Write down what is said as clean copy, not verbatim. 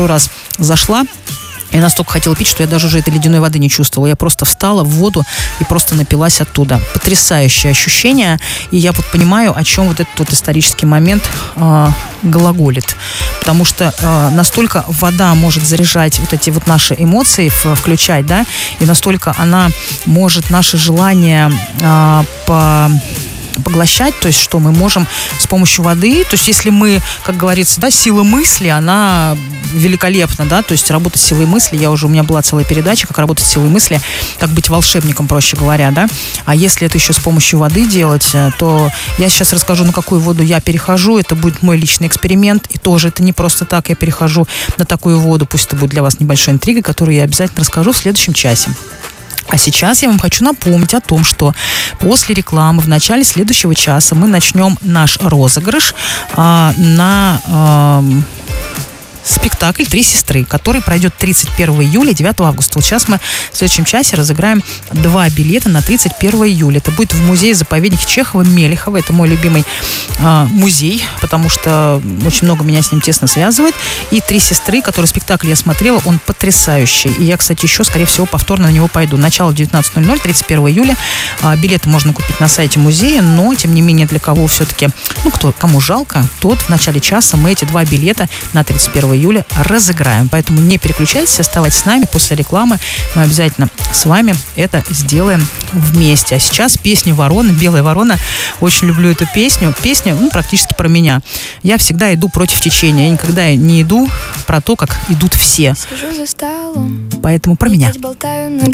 раз зашла. Я настолько хотела пить, что я даже уже этой ледяной воды не чувствовала. Я просто встала в воду и просто напилась оттуда. Потрясающее ощущение. И я вот понимаю, о чем вот этот вот исторический момент глаголит. Потому что настолько вода может заряжать вот эти вот наши эмоции, включать, да, и настолько она может наши желания поглощать, то есть что мы можем с помощью воды, то есть если мы, как говорится, да, сила мысли, она великолепна, да, то есть работать с силой мысли, у меня была целая передача, как работать с силой мысли, как быть волшебником, проще говоря, да, а если это еще с помощью воды делать, то я сейчас расскажу, на какую воду я перехожу, это будет мой личный эксперимент, и тоже это не просто так, я перехожу на такую воду, пусть это будет для вас небольшой интригой, которую я обязательно расскажу в следующем часе. А сейчас я вам хочу напомнить о том, что после рекламы в начале следующего часа мы начнем наш розыгрыш на спектакль «Три сестры», который пройдет 31 июля и 9 августа. Вот сейчас мы в следующем часе разыграем 2 билета на 31 июля. Это будет в музее-заповеднике Чехова-Мелехова. Это мой любимый музей, потому что очень много меня с ним тесно связывает. И «Три сестры», который спектакль я смотрела, он потрясающий. И я, кстати, еще, скорее всего, повторно на него пойду. Начало в 19:00, 31 июля. Билеты можно купить на сайте музея, но, тем не менее, для кого все-таки, кому жалко, тот в начале часа мы эти 2 билета на 31 июля разыграем. Поэтому не переключайтесь, оставайтесь с нами. После рекламы мы обязательно с вами это сделаем вместе. А сейчас песня «Ворона», «Белая ворона». Очень люблю эту песню. Песня, практически про меня. Я всегда иду против течения. Я никогда не иду про то, как идут все. Поэтому про меня.